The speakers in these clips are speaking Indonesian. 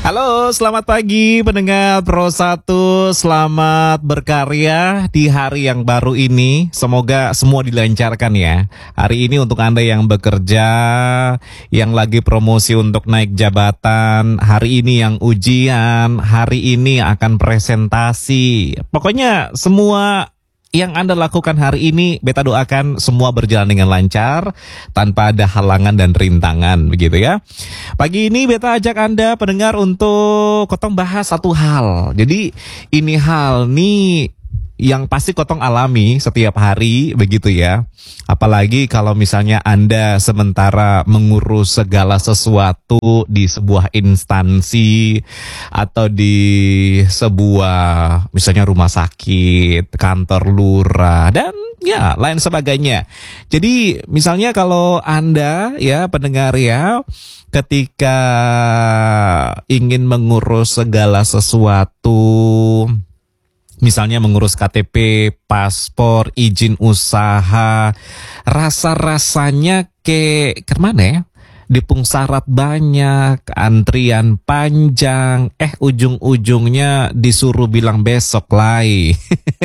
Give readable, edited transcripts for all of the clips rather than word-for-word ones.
Halo, selamat pagi pendengar Pro 1. Selamat berkarya di hari yang baru ini. Semoga semua dilancarkan ya. Hari ini untuk Anda yang bekerja, yang lagi promosi untuk naik jabatan, hari ini yang ujian, hari ini akan presentasi. Pokoknya semua yang Anda lakukan hari ini, beta doakan semua berjalan dengan lancar, tanpa ada halangan dan rintangan, begitu ya. Pagi ini beta ajak Anda pendengar untuk kotong bahas satu hal. Jadi ini hal nih yang pasti kotong alami setiap hari, begitu ya. Apalagi kalau misalnya Anda sementara mengurus segala sesuatu di sebuah instansi atau di sebuah misalnya rumah sakit, kantor lurah, dan ya lain sebagainya. Jadi misalnya kalau Anda ya pendengar ya, ketika ingin mengurus segala sesuatu, misalnya mengurus KTP, paspor, izin usaha, rasa-rasanya kayak kemana ya? Dipung syarat banyak, antrian panjang, ujung-ujungnya disuruh bilang besok lagi.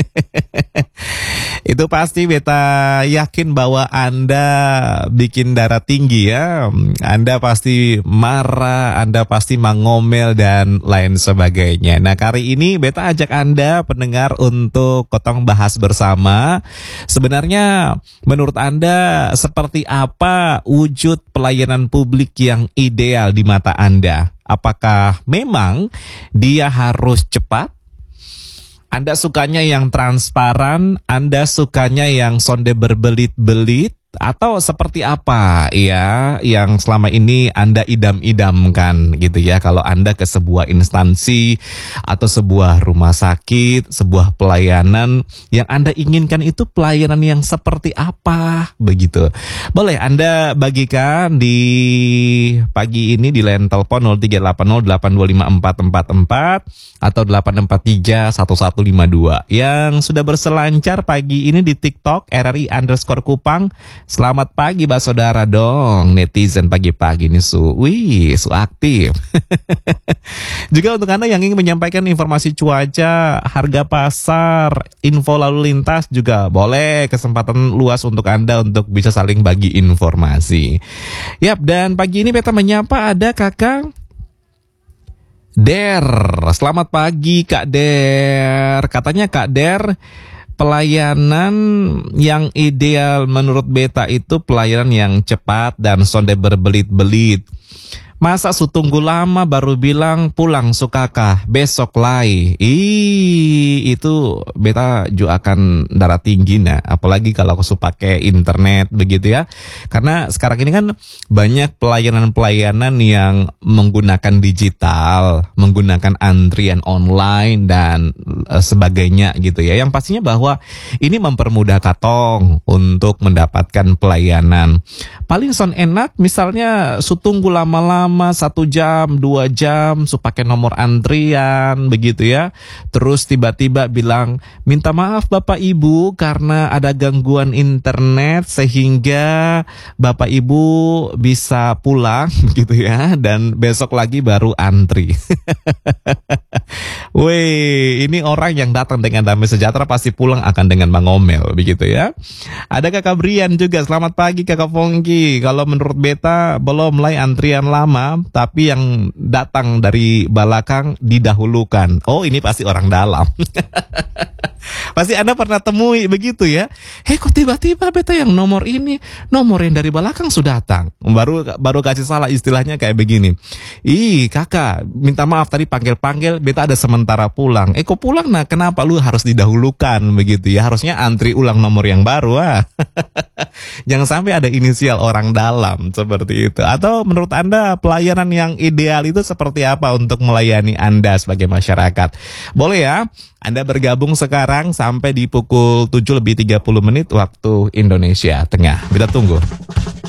Itu pasti beta yakin bahwa Anda bikin darah tinggi ya. Anda pasti marah, Anda pasti mengomel dan lain sebagainya. Nah, kali ini beta ajak Anda pendengar untuk kotong bahas bersama. Sebenarnya menurut Anda seperti apa wujud pelayanan publik yang ideal di mata Anda? Apakah memang dia harus cepat? Anda sukanya yang transparan, Anda sukanya yang sonde berbelit-belit, atau seperti apa ya yang selama ini Anda idam-idamkan gitu ya kalau Anda ke sebuah instansi atau sebuah rumah sakit, sebuah pelayanan yang Anda inginkan itu pelayanan yang seperti apa begitu. Boleh Anda bagikan di pagi ini di line telepon 0380825444 atau 8431152 yang sudah berselancar pagi ini di TikTok RRI_Kupang. Selamat pagi Mbak Saudara dong, netizen pagi-pagi ini su aktif. Juga untuk Anda yang ingin menyampaikan informasi cuaca, harga pasar, info lalu lintas juga boleh, kesempatan luas untuk Anda untuk bisa saling bagi informasi. Yap, dan pagi ini beta menyapa ada Kakak Der. Selamat pagi Kak Der. Katanya Kak Der, pelayanan yang ideal menurut beta itu pelayanan yang cepat dan sonde berbelit-belit. Masa tunggu lama baru bilang pulang sukakah besok lai. Itu beta juga akan darah tinggi nah, apalagi kalau aku pakai internet begitu ya. Karena sekarang ini kan banyak pelayanan-pelayanan yang menggunakan digital, menggunakan antrian online dan sebagainya gitu ya. Yang pastinya bahwa ini mempermudah katong untuk mendapatkan pelayanan. Paling son enak misalnya tunggu lama-lama 1 jam, 2 jam, pakai nomor antrian, begitu ya. Terus tiba-tiba bilang, minta maaf Bapak Ibu karena ada gangguan internet sehingga Bapak Ibu bisa pulang, gitu ya. Dan besok lagi baru antri. Wih, ini orang yang datang dengan damai sejahtera pasti pulang akan dengan mengomel, begitu ya. Ada Kakak Brian juga, selamat pagi Kakak Fongki. Kalau menurut beta belum mulai antrian lama, tapi yang datang dari belakang didahulukan. Oh, ini pasti orang dalam. Pasti Anda pernah temui begitu ya. Kok tiba-tiba beta yang nomor ini, nomor yang dari belakang sudah datang. Baru kasih salah istilahnya kayak begini. Kakak, minta maaf tadi panggil-panggil, beta ada sementara pulang. Kok pulang nah, kenapa lu harus didahulukan begitu ya? Harusnya antri ulang nomor yang baru Jangan sampai ada inisial orang dalam seperti itu. Atau menurut Anda pelayanan yang ideal itu seperti apa untuk melayani Anda sebagai masyarakat? Boleh ya, Anda bergabung sekarang sampai di pukul 7:30 waktu Indonesia Tengah. Kita tunggu.